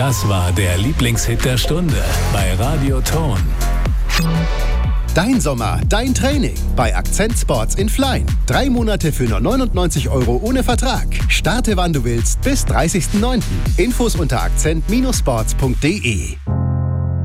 Das war der Lieblingshit der Stunde bei Radio Ton. Dein Sommer, dein Training bei Akzent Sports in Flein. 3 Monate für nur 99 € ohne Vertrag. Starte wann du willst bis 30.09. Infos unter akzent-sports.de.